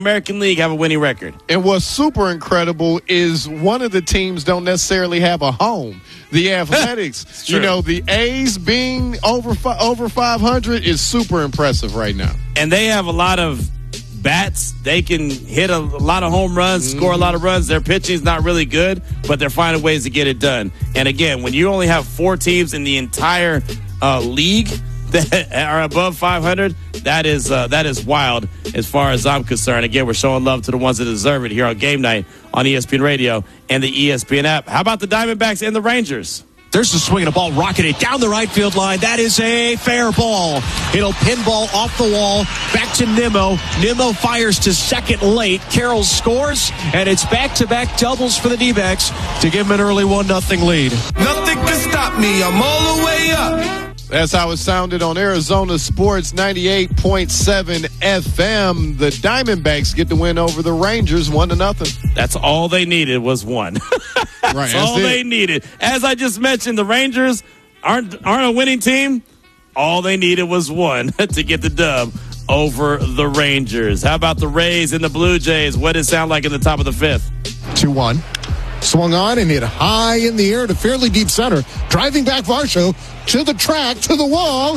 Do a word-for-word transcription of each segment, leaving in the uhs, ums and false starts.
American League have a winning record. And what's super incredible is one of the teams don't necessarily have a home. The Athletics, you know, the A's being over fi- over five hundred is super impressive right now. And they have a lot of bats. They can hit a, a lot of home runs, mm-hmm. score a lot of runs. Their pitching is not really good, but they're finding ways to get it done. And again, when you only have four teams in the entire uh, league that are above five hundred, that is uh, that is wild as far as I'm concerned. Again, we're showing love to the ones that deserve it here on Game Night on E S P N Radio and the E S P N app. How about the Diamondbacks and the Rangers? There's a swing and a ball rocketed down the right field line. That is a fair ball. It'll pinball off the wall. Back to Nimmo. Nimmo fires to second late. Carroll scores, and it's back-to-back doubles for the D-backs to give them an early one nothing lead. Nothing can stop me. I'm all the way up. That's how it sounded on Arizona Sports ninety-eight point seven F M. The Diamondbacks get the win over the Rangers, one to nothing. That's all they needed was one. That's, right, that's all it. they needed. As I just mentioned, the Rangers aren't aren't a winning team. All they needed was one to get the dub over the Rangers. How about the Rays and the Blue Jays? What did it sound like in the top of the fifth? two one. Swung on and hit high in the air to fairly deep center. Driving back Varsho to the track, to the wall.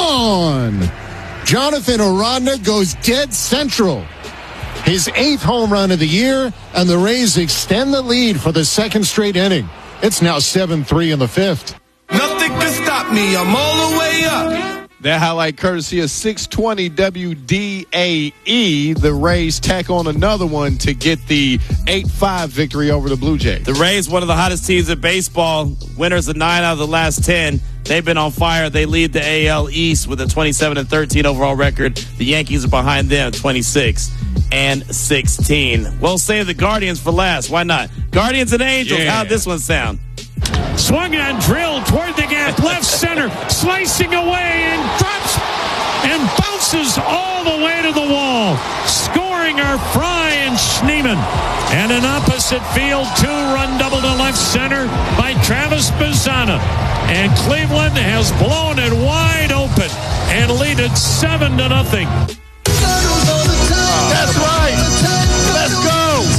Gone! Jonathan Aranda goes dead central. His eighth home run of the year, and the Rays extend the lead for the second straight inning. It's now seven three in the fifth. Nothing can stop me. I'm all the way up. That highlight courtesy of six twenty W D A E. The Rays tack on another one to get the eight five victory over the Blue Jays. The Rays, one of the hottest teams in baseball, winners of nine out of the last ten. They've been on fire. They lead the A L East with a twenty-seven and thirteen overall record. The Yankees are behind them, twenty-six and sixteen. We'll save the Guardians for last. Why not? Guardians and Angels. Yeah. How'd this one sound? Swung on, drilled toward the gap, left center, slicing away and drops and bounces all the way to the wall. Scoring are Fry and Schneemann. And an opposite field two-run double to left center by Travis Bazzana. And Cleveland has blown it wide open and lead it seven to nothing. That's right. Let's go.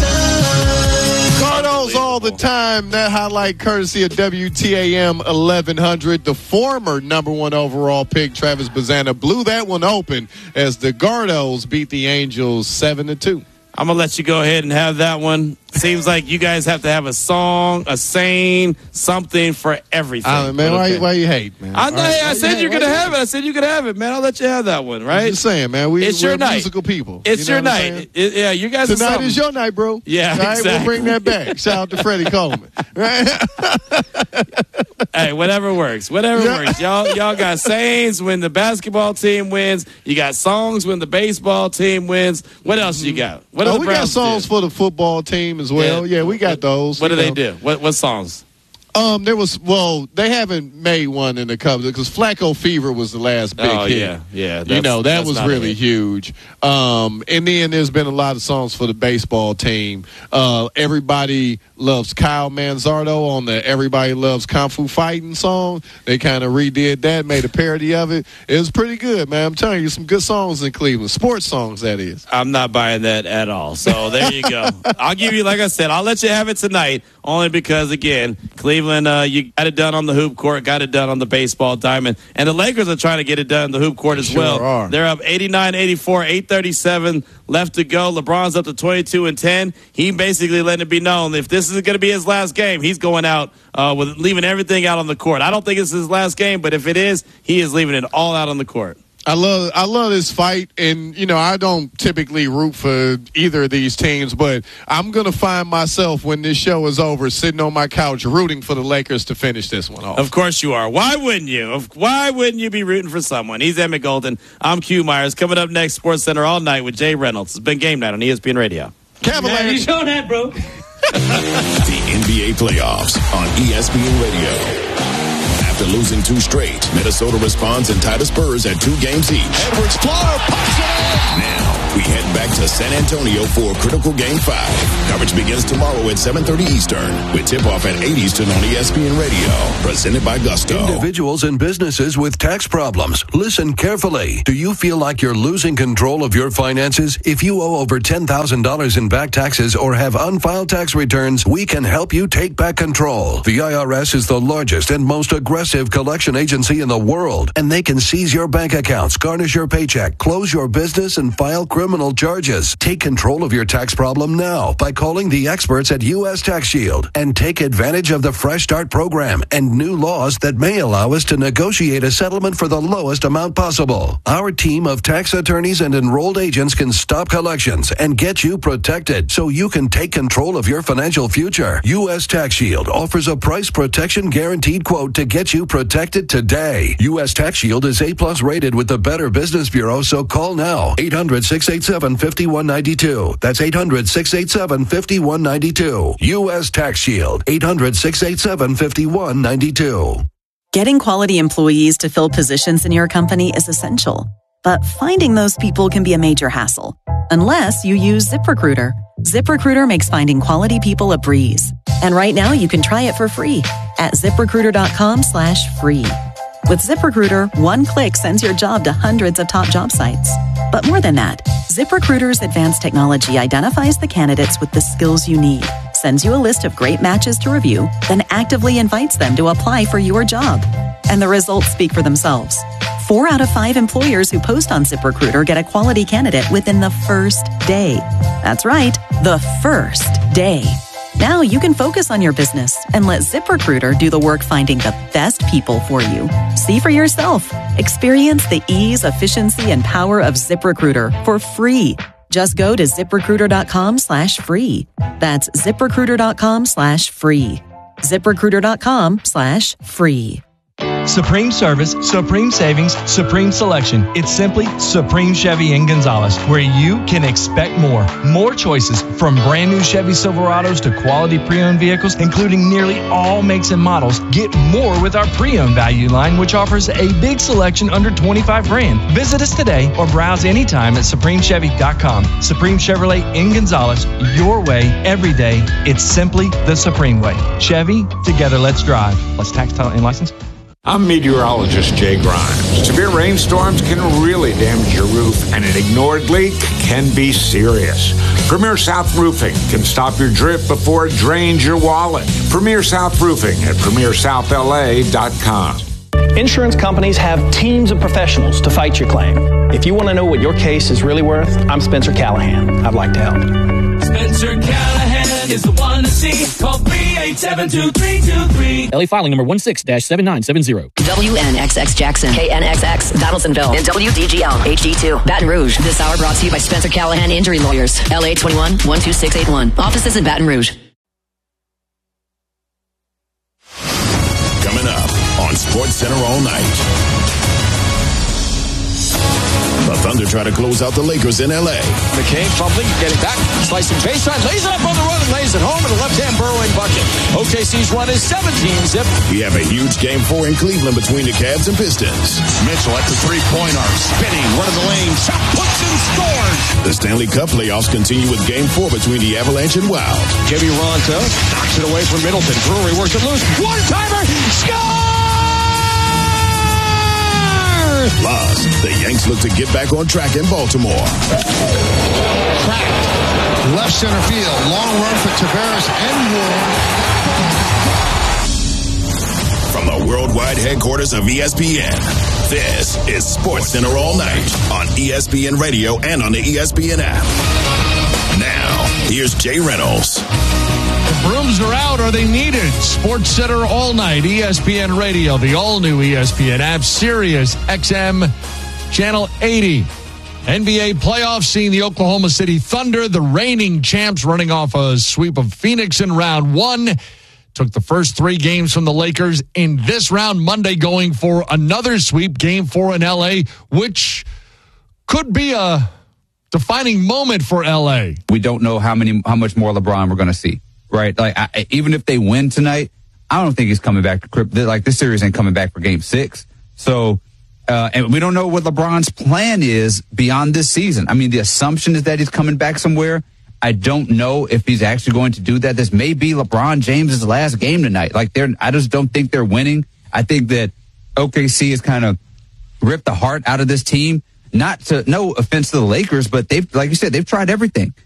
Cardinals all the time. That highlight courtesy of W T A M eleven hundred. The former number one overall pick, Travis Bazzana, blew that one open as the Gardos beat the Angels seven to two. I'm going to let you go ahead and have that one. Seems like you guys have to have a song, a saying, something for everything. Uh, man, okay. why, why you hate, man? I, know, right, I said you could have it. I said you could have it, man. I'll let you have that one, right? I'm just saying, man. We, it's we're your night. musical people. It's you know your night. It, yeah, you guys Tonight are is your night, bro. Yeah, All right, exactly. We'll bring that back. Shout out to Freddie Coleman. Right? Hey, whatever works. Whatever Yeah. works. Y'all y'all got sayings when the basketball team wins. You got songs when the baseball team wins. What else you got? What Oh, do the we got Browns songs do? for the football team as well. Yeah, Yeah. we got those. What do you they know. do? What what songs? Um, there was well, they haven't made one in the Cubs because Flacco Fever was the last big Oh hit. yeah, yeah. You that's- know that that's was not a really hit. huge. Um, and then there's been a lot of songs for the baseball team. Uh, everybody loves Kyle Manzardo on the "Everybody Loves Kung Fu Fighting" song. They kind of redid that, made a parody of it. It was pretty good, man. I'm telling you, some good songs in Cleveland, sports songs that is. I'm not buying that at all. So there you go. I'll give you, like I said, I'll let you have it tonight only because, again, Cleveland, uh, you got it done on the hoop court, got it done on the baseball diamond. And the Lakers are trying to get it done on the hoop court as Sure well. are. They're up eighty-nine eighty-four, eight thirty-seven left to go. LeBron's up to twenty-two and ten. He basically letting it be known if this is going to be his last game, he's going out uh, with leaving everything out on the court. I don't think it's his last game, but if it is, he is leaving it all out on the court. I love I love this fight, and you know I don't typically root for either of these teams, but I'm gonna find myself when this show is over sitting on my couch rooting for the Lakers to finish this one off. Of course you are. Why wouldn't you? Of- Why wouldn't you be rooting for someone? He's Emmett Golden. I'm Q Myers. Coming up next, Sports Center all night with Jay Reynolds. It's been Game Night on E S P N Radio. Cavaliers. You show that, bro. The N B A playoffs on E S P N Radio. After losing two straight, Minnesota responds in Titus Spurs at two games each. Edwards, floater, puts it in. Now, we head back to San Antonio for Critical Game five. Coverage begins tomorrow at seven thirty Eastern with tip-off at eight Eastern on E S P N Radio. Presented by Gusto. Individuals and businesses with tax problems. Listen carefully. Do you feel like you're losing control of your finances? If you owe over ten thousand dollars in back taxes or have unfiled tax returns, we can help you take back control. The I R S is the largest and most aggressive collection agency in the world, and they can seize your bank accounts, garnish your paycheck, close your business, and file criminal charges. Take control of your tax problem now by calling the experts at U S Tax Shield and take advantage of the Fresh Start program and new laws that may allow us to negotiate a settlement for the lowest amount possible. Our team of tax attorneys and enrolled agents can stop collections and get you protected so you can take control of your financial future. U S Tax Shield offers a price protection guaranteed quote to get you protected today. U S Tax Shield is A plus rated with the Better Business Bureau, so call now. eight hundred, six eight seven, five one nine two. That's eight hundred, six eight seven, five one nine two. U S Tax Shield. eight hundred, six eight seven, five one nine two. Getting quality employees to fill positions in your company is essential, but finding those people can be a major hassle, unless you use ZipRecruiter. ZipRecruiter makes finding quality people a breeze. And right now you can try it for free at ZipRecruiter.com slash free. With ZipRecruiter, one click sends your job to hundreds of top job sites. But more than that, ZipRecruiter's advanced technology identifies the candidates with the skills you need, sends you a list of great matches to review, then actively invites them to apply for your job. And the results speak for themselves. Four out of five employers who post on ZipRecruiter get a quality candidate within the first day. That's right, the first day. Now you can focus on your business and let ZipRecruiter do the work finding the best people for you. See for yourself. Experience the ease, efficiency, and power of ZipRecruiter for free. Just go to ZipRecruiter.com slash free. That's ZipRecruiter.com slash free. ZipRecruiter.com slash free. Supreme service, supreme savings, supreme selection. It's simply Supreme Chevy in Gonzales, where you can expect more. More choices from brand new Chevy Silverados to quality pre-owned vehicles, including nearly all makes and models. Get more with our pre-owned value line, which offers a big selection under twenty-five grand. Visit us today or browse anytime at Supreme Chevy dot com. Supreme Chevrolet in Gonzales, your way, every day. It's simply the Supreme way. Chevy, together let's drive. Plus tax, title, and license. I'm meteorologist Jay Grimes. Severe rainstorms can really damage your roof, and an ignored leak can be serious. Premier South Roofing can stop your drip before it drains your wallet. Premier South Roofing at Premier South L A dot com. Insurance companies have teams of professionals to fight your claim. If you want to know what your case is really worth, I'm Spencer Callahan. I'd like to help. Spencer Callahan is the one to see. Call three eight seven two, three two three. L A filing number one six dash seven nine seven zero. W N X X Jackson, K N X X Donaldsonville, and W D G L H D two Baton Rouge. This hour brought to you by Spencer Callahan Injury Lawyers. L A twenty-one, one two six eight one. Offices in Baton Rouge. Coming up on Sports Center all night. The Thunder try to close out the Lakers in L A. McCain fumbling, getting back, slicing baseline, lays it up on the run and lays it home with a left-hand burrowing bucket. O K C's run is seventeen zip. We have a huge game four in Cleveland between the Cavs and Pistons. Mitchell at the three-point arc, spinning, one of the lanes, shot, puts and scores. The Stanley Cup playoffs continue with game four between the Avalanche and Wild. Jimmy Ronto knocks it away from Middleton. Brewery works it loose. One-timer, score! Plus, the Yanks look to get back on track in Baltimore. Cracked. Left center field. Long run for Tavares and Ward. From the worldwide headquarters of E S P N, this is Sports Center all night on E S P N Radio and on the E S P N app. Now, here's Jay Reynolds. The brooms are out. Are they needed? Sports Center all night. E S P N Radio, the all-new E S P N app, Sirius X M, Channel eighty. N B A playoffs seeing the Oklahoma City Thunder, the reigning champs, running off a sweep of Phoenix in round one. Took the first three games from the Lakers in this round. Monday going for another sweep, game four in L A, which could be a defining moment for L A. We don't know how many, how much more LeBron we're going to see, right? Like, I, even if they win tonight, I don't think he's coming back to crib. Like, this series ain't coming back for game six. So Uh, and we don't know what LeBron's plan is beyond this season. I mean, the assumption is that he's coming back somewhere. I don't know if he's actually going to do that. This may be LeBron James's last game tonight. Like, they're, I just don't think they're winning. I think that O K C has kind of ripped the heart out of this team. Not to, no offense to the Lakers, but they've, like you said, they've tried everything.